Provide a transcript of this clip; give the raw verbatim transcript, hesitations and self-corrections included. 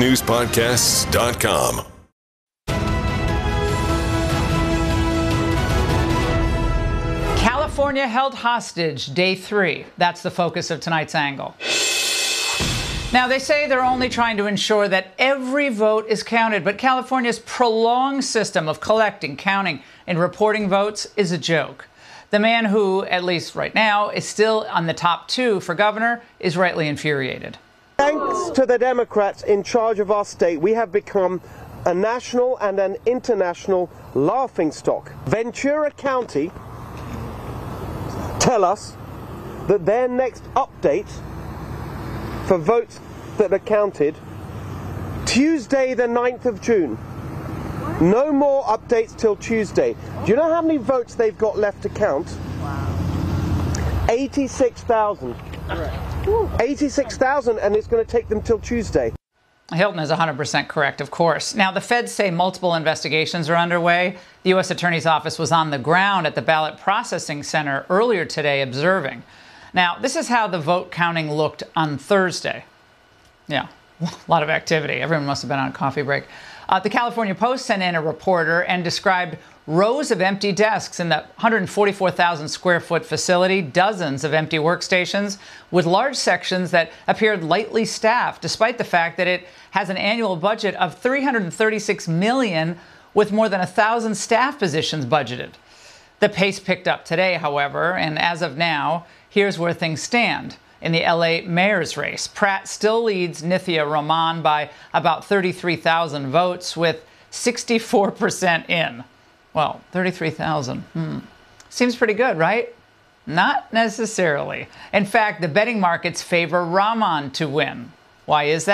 news podcasts dot com. California held hostage, day three. That's the focus of tonight's angle. Now, they say they're only trying to ensure that every vote is counted, but California's prolonged system of collecting, counting, and reporting votes is a joke. The man who, at least right now, is still on the top two for governor is rightly infuriated. Thanks to the Democrats in charge of our state, we have become a national and an international laughingstock. Ventura County tell us that their next update for votes that are counted, Tuesday the ninth of June. No more updates till Tuesday. Do you know how many votes they've got left to count? Wow. eighty-six thousand. eighty-six thousand, and it's going to take them till Tuesday. Hilton is one hundred percent correct, of course. Now, the feds say multiple investigations are underway. The U S Attorney's Office was on the ground at the ballot processing center earlier today observing. Now, this is how the vote counting looked on Thursday. Yeah, a lot of activity. Everyone must have been on a coffee break. Uh, the California Post sent in a reporter and described rows of empty desks in the one hundred forty-four thousand square foot facility, dozens of empty workstations with large sections that appeared lightly staffed, despite the fact that it has an annual budget of three hundred thirty-six million dollars with more than one thousand staff positions budgeted. The pace picked up today, however, and as of now, here's where things stand. In the L A mayor's race, Pratt still leads Nithya Raman by about thirty-three thousand votes, with sixty-four percent in. Well, thirty-three thousand. Hmm. Seems pretty good, right? Not necessarily. In fact, the betting markets favor Raman to win. Why is that?